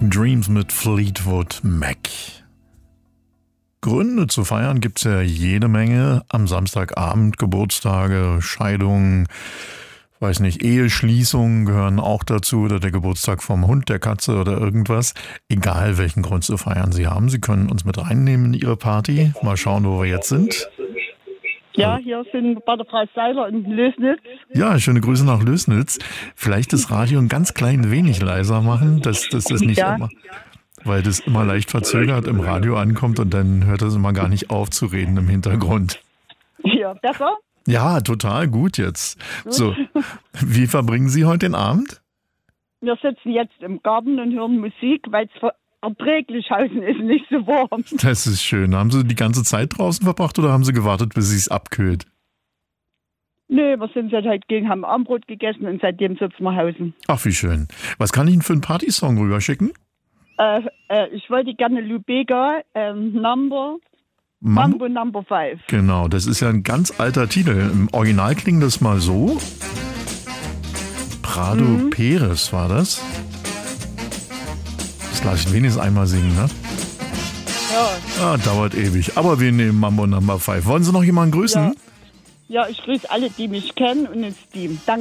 Dreams mit Fleetwood Mac. Gründe zu feiern gibt's ja jede Menge. Am Samstagabend Geburtstage, Scheidungen, weiß nicht, Eheschließungen gehören auch dazu oder der Geburtstag vom Hund, der Katze oder irgendwas. Egal welchen Grund zu feiern Sie haben, Sie können uns mit reinnehmen in Ihre Party. Mal schauen, wo wir jetzt sind. Ja, hier sind bei der Frau Seiler in Lößnitz. Ja, schöne Grüße nach Lößnitz. Vielleicht das Radio ein ganz klein wenig leiser machen, dass das nicht immer, weil das immer leicht verzögert im Radio ankommt und dann hört das immer gar nicht auf zu reden im Hintergrund. Ja, besser? Ja, total gut jetzt. So, wie verbringen Sie heute den Abend? Wir sitzen jetzt im Garten und hören Musik, weil es erträglich draußen ist, nicht so warm. Das ist schön. Haben Sie die ganze Zeit draußen verbracht oder haben Sie gewartet, bis es abkühlt? Nee, wir sind seit heute gegen, haben Abendbrot gegessen und seitdem sitzen wir hausen. Ach, wie schön. Was kann ich Ihnen für einen Partysong rüberschicken? Ich wollte gerne Lou Bega, Mambo Number 5. Genau, das ist ja ein ganz alter Titel. Im Original klingt das mal so. Prado Perez war das. Das lasse ich wenigstens einmal singen, ne? Ja. Dauert ewig. Aber wir nehmen Mambo Number 5. Wollen Sie noch jemanden grüßen? Ja, ich grüße alle, die mich kennen und ins Team. Danke.